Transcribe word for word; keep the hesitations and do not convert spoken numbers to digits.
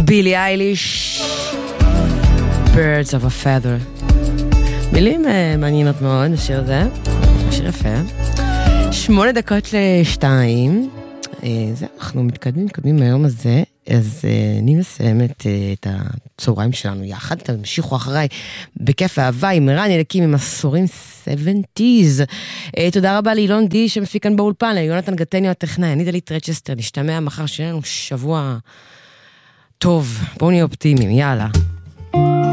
בילי אייליש, Birds of a Feather. מילים מעניינות מאוד, השיר הזה, שיר יפה. שמונה דקות לשתיים, זה אנחנו מתקדמים, מתקדמים מהיום הזה, אז אני מסיימת את הצהריים שלנו יחד, תמשיכו אחריי בכיף ואהבה עם רני אלקים עם עשורים שבעים. תודה רבה לאילון די שמפיק כאן באולפן, ליונתן גטניו הטכנאי, אני דלית רצ'סטר, נשתמע מחר שיהיה לנו שבוע טוב, בואו נהיה אופטימיים, יאללה.